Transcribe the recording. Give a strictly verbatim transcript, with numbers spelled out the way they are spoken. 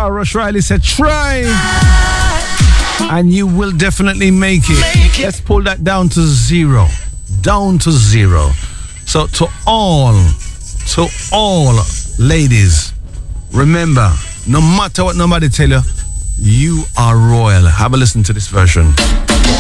Rush Riley said, try, and you will definitely make it. Make it. Let's pull that down to zero. Down to zero. So to all, to all ladies, remember, no matter what nobody tell you, you are royal. Have a listen to this version.